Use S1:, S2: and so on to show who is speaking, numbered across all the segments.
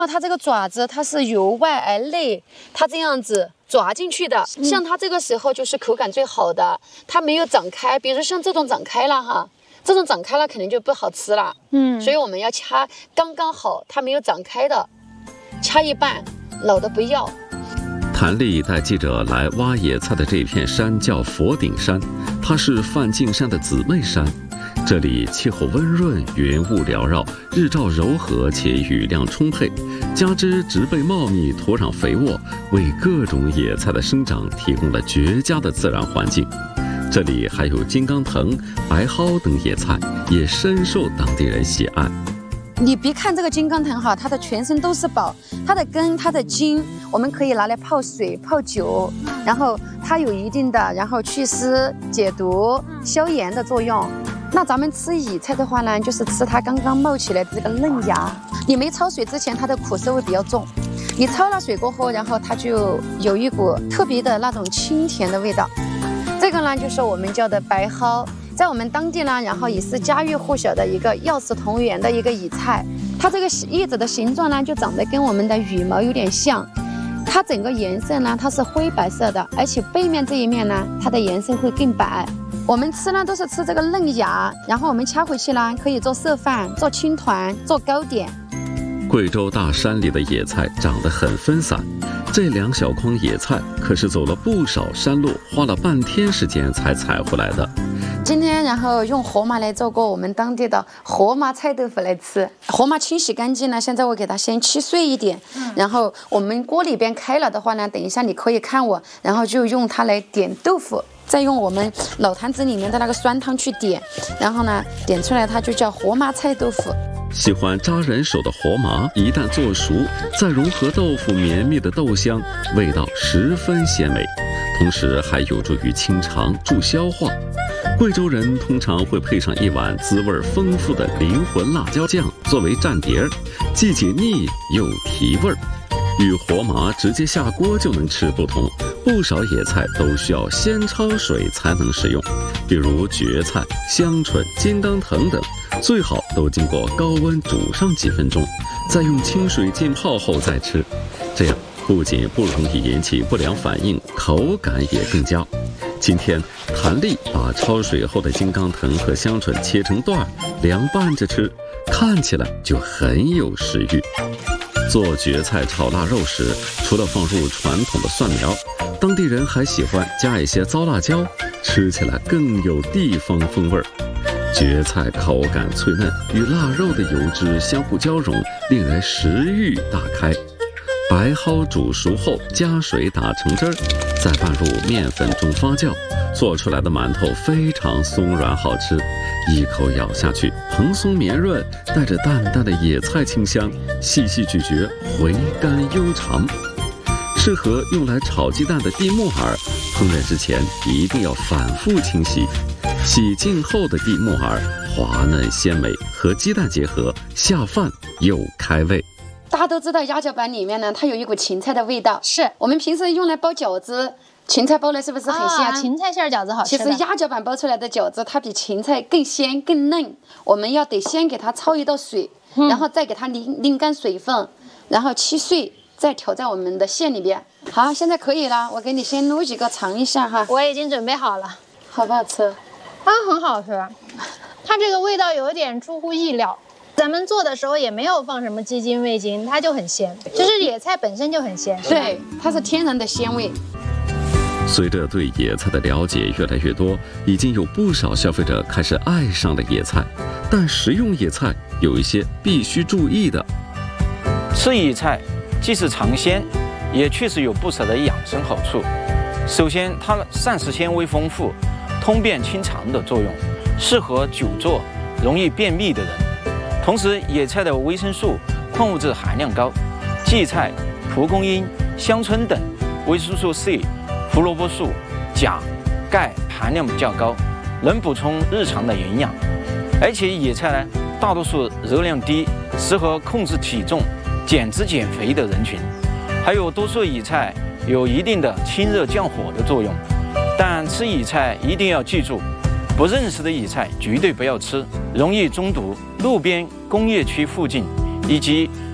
S1: 它这个爪子它是由外而内，它这样子抓进去的。像它这个时候就是口感最好的，它没有长开。比如像这种长开了哈，这种长开了肯定就不好吃了。所以我们要掐刚刚好，它没有长开的，掐一半，老的不要。
S2: 谭丽带记者来挖野菜的这片山叫佛顶山，它是梵净山的姊妹山。这里气候温润，云雾缭绕，日照柔和且雨量充沛，加之植被茂密，土壤肥沃，为各种野菜的生长提供了绝佳的自然环境。这里还有金刚藤、白蒿等野菜，也深受当地人喜爱。
S1: 你别看这个金刚藤哈，它的全身都是宝，它的根、它的茎，我们可以拿来泡水、泡酒，然后它有一定的祛湿、解毒、消炎的作用。那咱们吃野菜的话呢，就是吃它刚刚冒起来的这个嫩芽。你没焯水之前，它的苦涩味比较重；你焯了水过后，然后它就有一股特别的那种清甜的味道。这个呢，就是我们叫的白蒿，在我们当地呢，然后也是家喻户晓的一个药食同源的一个野菜。它这个叶子的形状呢，就长得跟我们的羽毛有点像。它整个颜色呢，它是灰白色的，而且背面这一面呢，它的颜色会更白。我们吃呢都是吃这个嫩芽，然后我们掐回去呢，可以做色饭、做青团、做糕点。
S2: 贵州大山里的野菜长得很分散，这2小筐野菜可是走了不少山路，花了半天时间才采回来的。
S1: 今天然后用河马来做过我们当地的河马菜豆腐来吃。河马清洗干净呢，现在我给它先切碎一点，然后我们锅里边开了的话呢，等一下你可以看我，然后就用它来点豆腐。再用我们老坛子里面的那个酸汤去点，然后呢点出来它就叫河马菜豆腐。
S2: 喜欢扎人手的河马，一旦做熟，再融合豆腐绵密的豆香，味道十分鲜美，同时还有助于清肠助消化。贵州人通常会配上一碗滋味丰富的灵魂辣椒酱作为蘸碟，既解腻又提味儿。与河马直接下锅就能吃不同，不少野菜都需要先焯水才能食用，比如蕨菜、香椿、金刚藤等，最好都经过高温煮上几分钟，再用清水浸泡后再吃，这样不仅不容易引起不良反应，口感也更佳。今天谭丽把焯水后的金刚藤和香椿切成段，凉拌着吃，看起来就很有食欲。做蕨菜炒腊肉时，除了放入传统的蒜苗，当地人还喜欢加一些糟辣椒，吃起来更有地方风味儿。蕨菜口感脆嫩，与腊肉的油脂相互交融，令人食欲大开。白蒿煮熟后加水打成汁儿，再拌入面粉中发酵，做出来的馒头非常松软好吃，一口咬下去，蓬松绵润，带着淡淡的野菜清香，细细咀嚼，回甘悠长。适合用来炒鸡蛋的地木耳，烹饪之前一定要反复清洗。洗净后的地木耳滑嫩鲜美，和鸡蛋结合，下饭又开胃。
S1: 大家都知道鸭脚板里面呢，它有一股芹菜的味道，是我们平时用来包饺子，芹菜包了是不是很香？
S3: 芹菜馅饺子好吃的。
S1: 其实鸭脚板包出来的饺子，它比芹菜更鲜更嫩。我们要得先给它焯一道水，然后再给它拧干水分，然后切碎，再调在我们的馅里边。好，现在可以了，我给你先撸几个尝一下哈。
S3: 我已经准备好了，
S1: 好不好吃？
S3: 它很好吃，它这个味道有点出乎意料。咱们做的时候也没有放什么鸡精味精，它就很鲜，就是野菜本身就很鲜。
S1: 对，它是天然的鲜味。
S2: 随着对野菜的了解越来越多，已经有不少消费者开始爱上了野菜。但食用野菜有一些必须注意的。
S4: 吃野菜既是尝鲜，也确实有不少的养生好处。首先，它膳食纤维丰富，通便清肠的作用，适合久坐、容易便秘的人。同时，野菜的维生素、矿物质含量高，荠菜、蒲公英、香椿等维生素 C、胡萝卜素、钾、钙含量较高，能补充日常的营养。而且野菜呢，大多数热量低，适合控制体重、减脂减肥的人群。还有多数野菜有一定的清热降火的作用。但吃野菜一定要记住，不认识的野菜绝对不要吃，容易中毒。路边工业区附近以及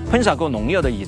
S4: 喷洒过农药的